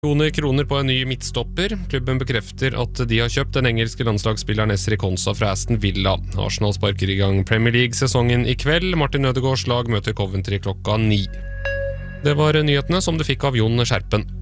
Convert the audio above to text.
Kroner på en ny midtstopper. Klubben bekrefter at de har kjøpt den engelske landslagsspilleren Ezri Konsa fra Aston Villa. Arsenal sparker i gang Premier League-sesongen i kveld. Martin Ødegaards lag møter Coventry klokka 9. Det var nyhetene som du fikk av Jon Skjerpen.